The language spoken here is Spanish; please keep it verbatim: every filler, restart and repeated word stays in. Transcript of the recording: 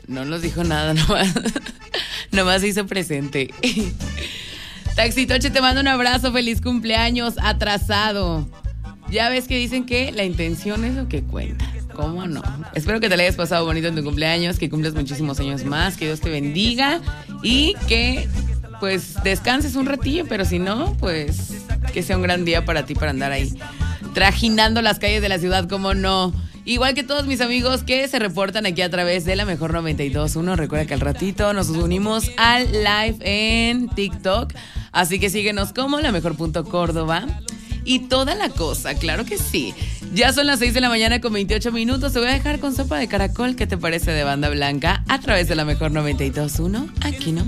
No nos dijo nada, nomás, nomás se hizo presente. Taxitoche, te mando un abrazo, feliz cumpleaños, atrasado. Ya ves que dicen que la intención es lo que cuenta. ¿Cómo no? Espero que te la hayas pasado bonito en tu cumpleaños, que cumplas muchísimos años más, que Dios te bendiga y que pues descanses un ratillo, pero si no, pues que sea un gran día para ti para andar ahí trajinando las calles de la ciudad, ¿cómo no? Igual que todos mis amigos que se reportan aquí a través de la Mejor noventa y dos punto uno. Recuerda que al ratito nos unimos al live en TikTok, así que síguenos como la mejor punto Córdoba y toda la cosa, claro que sí. Ya son las seis de la mañana con veintiocho minutos. Te voy a dejar con Sopa de Caracol. ¿Qué te parece de Banda Blanca? A través de la Mejor noventa y dos punto uno. Aquí no.